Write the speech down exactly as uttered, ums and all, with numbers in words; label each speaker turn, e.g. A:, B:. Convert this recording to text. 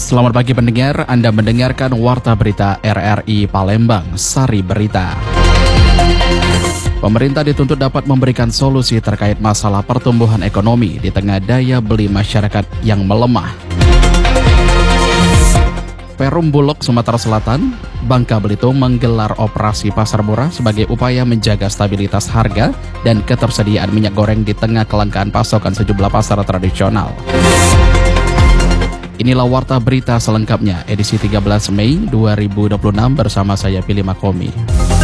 A: Selamat pagi pendengar, Anda mendengarkan Warta Berita R R I Palembang, Sari Berita. Pemerintah dituntut dapat memberikan solusi terkait masalah pertumbuhan ekonomi di tengah daya beli masyarakat yang melemah. Perum Bulog, Sumatera Selatan, Bangka Belitung menggelar operasi pasar murah sebagai upaya menjaga stabilitas harga dan ketersediaan minyak goreng di tengah kelangkaan pasokan sejumlah pasar tradisional. Inilah Warta Berita selengkapnya, edisi tiga belas Mei dua ribu dua puluh enam bersama saya Pilih Makomi.